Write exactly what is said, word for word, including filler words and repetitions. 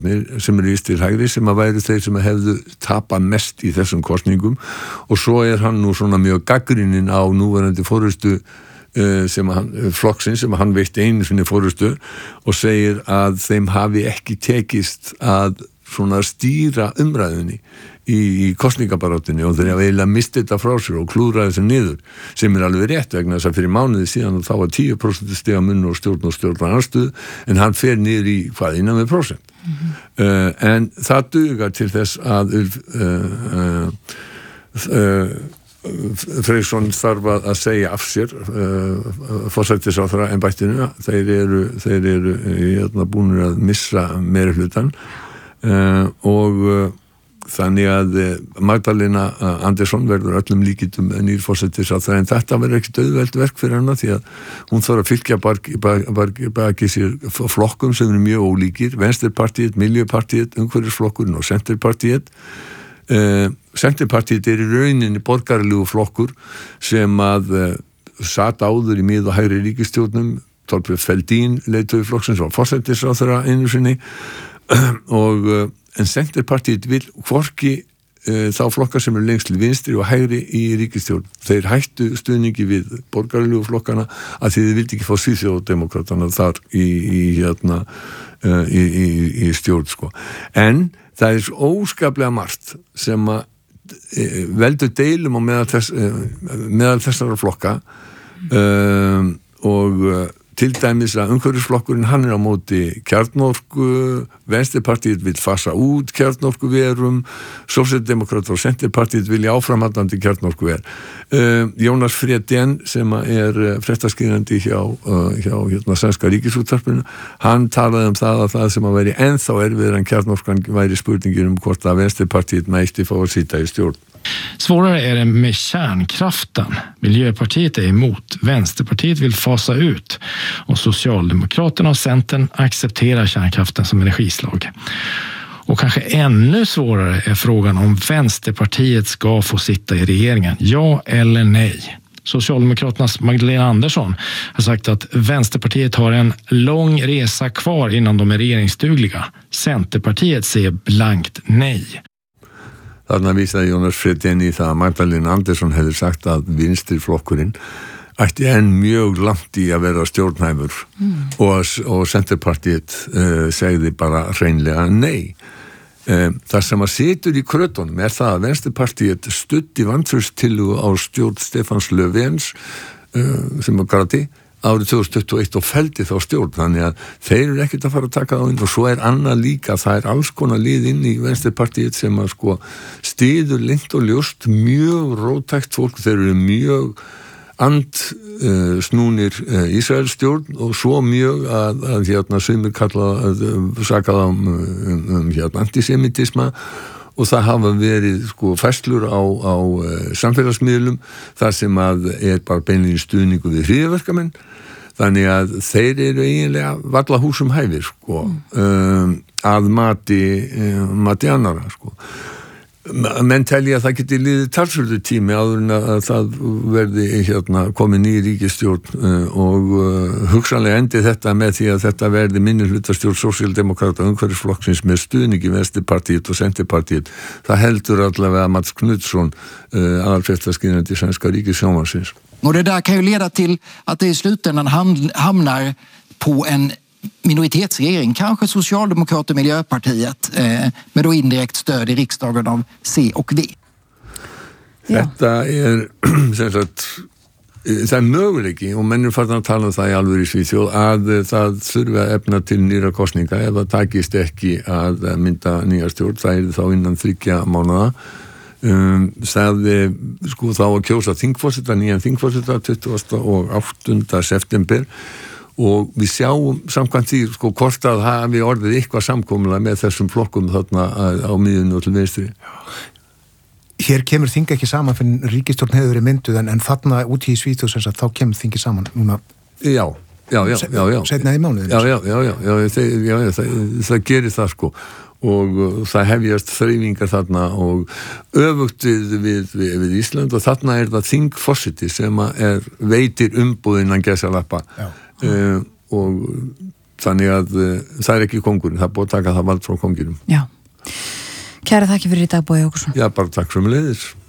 sem eru ístir hægri sem að væru þeir sem hefðu tapað mest í þessum kosningum og svo er hann nú svona mjög gagnrýninn á núverandi forystu sem hann, flokksinn sem hann veitti einu sinni forystu og segir að þeim hafi ekki tekist að svona stýra umræðunni í, í kosningabaráttunni og þeir hafa eiginlega mistið þetta frá sér og klúðraði þessu niður sem er alveg rétt vegna þess að fyrir mánuði síðan þá var tíu prósent stiga munur og stjórn og stjórnarandstöðu en hann fer niður í hvað innan við prósent mm-hmm. uh, en það dugar til þess að uh, uh, uh, Freysson þarf að segja af sér uh, forsætisráðherra embættinu þeir eru, þeir eru hérna, búnir að missa meiri hlutan uh, og uh, þannig að uh, Magdalena Andersson verður öllum líkitum nýr forsætisráðherra en þetta verður ekkert auðvelt verk fyrir hana því að hún þarf að fylgja baki, baki, baki sér flokkum sem eru mjög ólíkir Venstrepartiet, Miljöpartiet, Umhverfisflokkurinn og Centerpartiet Uh, Centerpartiet er í rauninni borgaralegu flokkur sem að uh, sat áður í mið- og hægri ríkisstjórnum Thorbjörn Fälldin leiðtogi flokksins var forsætisráðherra einu sinni og uh, en Centerpartiet vil hvorki uh, þá flokkar sem eru lengst til vinstri og hægri í ríkisstjórn þeir hættu stuðningi við borgaralegu flokkana að þið vildi ekki fá svíþjóðdemokratana þar í, í, hérna, uh, í, í, í stjórn sko. En það er svo óskaplega margt sem að e, veldur deilum á meðal, þess, e, meðal þessara flokka um, og e, til dæmis að umhverfisflokkurinn hann er á móti kjarnorku, Venstrepartiet vil fasa út kjarnorkuverum, Sósíaldemókratar og Centerpartiet vilja áframhaldandi kjarnorkuver. Uh, Jónas Fredén sem er fréttaskýrandi hjá, uh, hjá hérna, sænska ríkisútvarpinu, hann talaði um það að það sem að veri ennþá erfiðar en kjarnorkan væri spurningin um hvort að Venstrepartiet mætti fá að sitja i stjórn. Svårare är det med kärnkraften. Miljöpartiet är emot, Vänsterpartiet vill fasa ut och Socialdemokraterna och Centern accepterar kärnkraften som energislag. Och kanske ännu svårare är frågan om Vänsterpartiet ska få sitta i regeringen. Ja eller nej? Socialdemokraternas Magdalena Andersson har sagt att Vänsterpartiet har en lång resa kvar innan de är regeringsdugliga. Centerpartiet säger blankt nej. Þarna vísaði Jónas Fredén í það að Magdalena Andersson hefði sagt að vinstri flokkurinn ætti enn mjög langt í að vera stjórnhæfur mm. og, og Centerpartiet uh, segði bara hreinlega nei. Um, það sem að situr í krötunum er það að Venstrepartiet studdi vantrauststillögu á stjórn Stefans Löfvens uh, sem var Grati árið tvö þúsund tuttugu og eitt og felldi þá stjórn þannig að þeir eru ekkert að fara að taka þá inn og svo er annað líka, það er alls konar lið inn í Venstrepartiet sem að sko stiður lengt og ljóst mjög róttækt fólk, þeir eru mjög and uh, snúnir uh, Ísraelsstjórn og svo mjög að, að hérna sumir kalla að saka það um, um, um hérna antisemitisma og það hafa verið sko færslur á, á uh, samfélagsmiðlum þar sem að er bara beinlegin stuðningu við hryðjuverkamenn þannig að þeir eru eiginlega varla húsum hæfir sko mm. um, að mati um, mati annara sko menn telja að það geti liðið talsverðu tími áður en að það verði hérna komin í ríkisstjórn uh, og uh, hugsanlega endi þetta með því að þetta verði minnihlutastjórn Sósíaldemókrata umhverfisflokksins með stuðningi Venstrepartiet og Centerpartiet. Það heldur allavega Mats Knutsson uh, aðalfréttaskýrandi svenska ríkissjónvarpsins. Och det där kan ju leda till att det i slutändan hamnar på en minoritetsregering, kanske Socialdemokrater och Miljöpartiet eh, med då indirekt stöd i riksdagen av C och V. Þetta er sem sagt það er möguleiki og menn er farin að tala um það í alvöru í Svíþjóð að það þurfi að efna til nýra kosninga ef það takist ekki að mynda nýja stjórn, það er þá innan þriggja mánaða um, það er sko þá að kjósa þingforseta, nýjan þingforseta tuttugasta og áttunda september og við sjáum samkvæmt því sko hvort að hafi orðið eitthvað samkomulega með þessum flokkum þarna á miðjunni og til vinstri. Hér kemur þing ekki saman fyrir ríkisstjórn hefur verið mynduð en, en þarna úti í Svíþjóð sem sagt þá kemur þingi saman núna. Já, já, já, já, já. Seinna í mánuðinni. Já, já, já, já, já, það, já, já það, það gerir það sko og það hefjast þreifingar þarna og öfugt við, við, við, við Ísland og þarna er það þingforseti sem er veitir umboðinnan gesalappa uh, og þannig að uh, það er ekki kóngurinn, það er búið að taka það vald frá kónginum. Já. Kæra þakki fyrir í dag, Bogi Ágústsson. Já, bara takk sömuleiðis.